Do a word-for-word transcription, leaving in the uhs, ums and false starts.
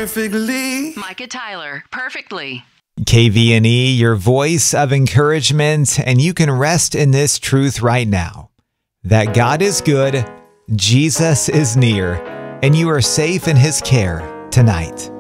perfectly. Micah Tyler, Perfectly. K V N E, your voice of encouragement, and you can rest in this truth right now, that God is good, Jesus is near, and you are safe in His care tonight.